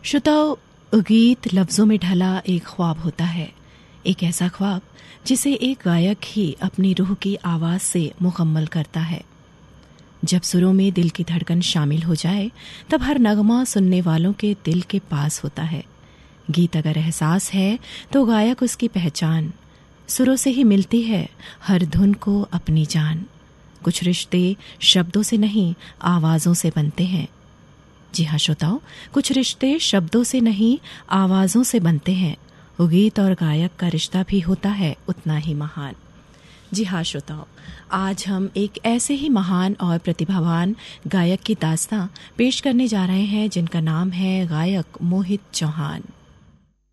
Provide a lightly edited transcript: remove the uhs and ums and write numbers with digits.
श्रोताओ, गीत लफ्जों में ढला एक ख्वाब होता है, एक ऐसा ख्वाब जिसे एक गायक ही अपनी रूह की आवाज से मुकम्मल करता है। जब सुरों में दिल की धड़कन शामिल हो जाए तब हर नगमा सुनने वालों के दिल के पास होता है। गीत अगर एहसास है तो गायक उसकी पहचान, सुरों से ही मिलती है हर धुन को अपनी जान। कुछ रिश्ते शब्दों से नहीं आवाजों से बनते हैं। जी हाँ श्रोताओ, कुछ रिश्ते शब्दों से नहीं आवाजों से बनते हैं। गीत और गायक का रिश्ता भी होता है उतना ही महान। जी हाँ श्रोताओ, आज हम एक ऐसे ही महान और प्रतिभावान गायक की दास्तां पेश करने जा रहे हैं जिनका नाम है गायक मोहित चौहान।